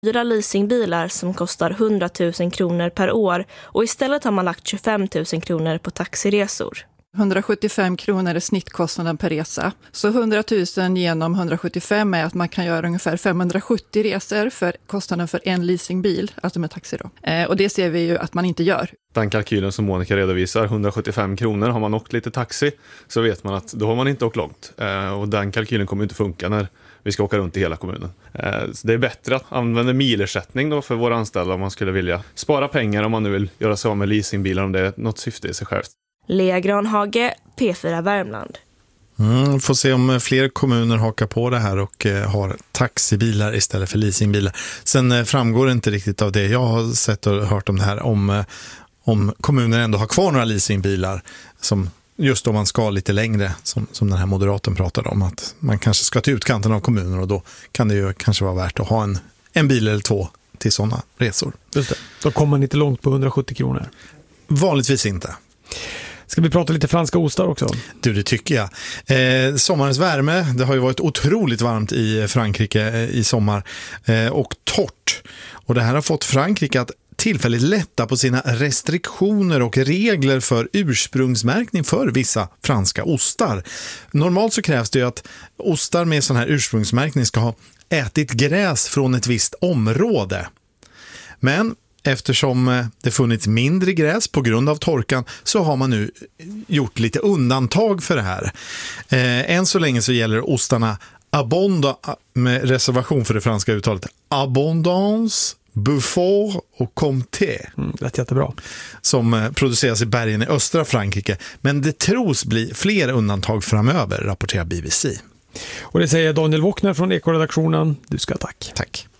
4 leasingbilar som kostar 100 000 kronor per år och istället har man lagt 25 000 kronor på taxiresor. 175 kronor är snittkostnaden per resa. Så 100 000 genom 175 är att man kan göra ungefär 570 resor för kostnaden för en leasingbil, alltså med taxi då. Och det ser vi ju att man inte gör. Den kalkylen som Monica redovisar, 175 kronor, har man åkt lite taxi så vet man att då har man inte åkt långt. Och den kalkylen kommer inte funka när vi ska åka runt i hela kommunen. Så det är bättre att använda milersättning då för våra anställda om man skulle vilja spara pengar, om man nu vill göra sig av med leasingbilar, om det är något syfte i sig självt. Lea Granhage, P4 Värmland. Får se om fler kommuner hakar på det här och har taxibilar istället för leasingbilar. Sen framgår det inte riktigt av det jag har sett och hört om det här om kommuner ändå har kvar några leasingbilar som just om man ska lite längre som den här moderaten pratade om, att man kanske ska till utkanten av kommunen och då kan det ju kanske vara värt att ha en bil eller två till sådana resor. Just det. Då kommer man inte långt på 170 kronor. Vanligtvis inte. Ska vi prata lite franska ostar också? Du, det tycker jag. Sommarens värme, det har ju varit otroligt varmt i Frankrike i sommar och torrt. Och det här har fått Frankrike att tillfälligt lätta på sina restriktioner och regler för ursprungsmärkning för vissa franska ostar. Normalt så krävs det ju att ostar med sån här ursprungsmärkning ska ha ätit gräs från ett visst område. Men eftersom det funnits mindre gräs på grund av torkan så har man nu gjort lite undantag för det här. Än så länge så gäller ostarna med reservation för det franska uttalet Abondance, Beaufort och Comté. Det är jättebra. Som produceras i bergen i östra Frankrike. Men det tros bli fler undantag framöver, rapporterar BBC. Och det säger Daniel Wockner från Ekoredaktionen. Du ska tack. Tack.